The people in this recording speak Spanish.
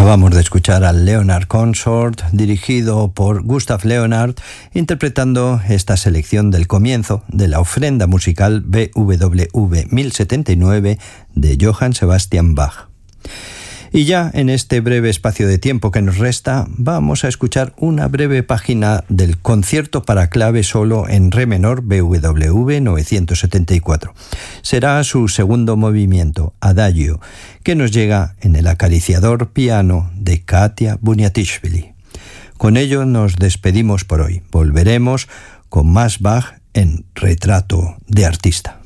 Acabamos de escuchar al Leonard Consort, dirigido por Gustav Leonard, interpretando esta selección del comienzo de la ofrenda musical BWV 1079 de Johann Sebastian Bach. Y ya en este breve espacio de tiempo que nos resta, vamos a escuchar una breve página del concierto para clave solo en re menor BWV 974. Será su segundo movimiento, Adagio, que nos llega en el acariciador piano de Katia Buniatishvili. Con ello nos despedimos por hoy. Volveremos con más Bach en Retrato de Artista.